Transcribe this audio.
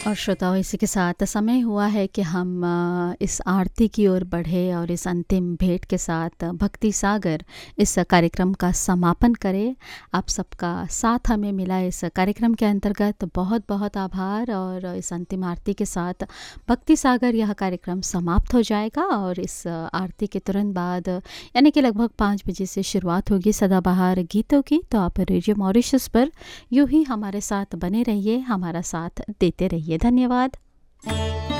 और श्रोताओं, इसी के साथ समय हुआ है कि हम इस आरती की ओर बढ़े और इस अंतिम भेंट के साथ भक्ति सागर इस कार्यक्रम का समापन करें। आप सबका साथ हमें मिला इस कार्यक्रम के अंतर्गत बहुत बहुत आभार। और इस अंतिम आरती के साथ भक्ति सागर यह कार्यक्रम समाप्त हो जाएगा और इस आरती के तुरंत बाद यानी कि लगभग 5 बजे से शुरुआत होगी सदाबहार गीतों की। तो आप रेडियो मॉरिशस पर यूं ही हमारे साथ बने रहिए, हमारा साथ देते रहिए। धन्यवाद।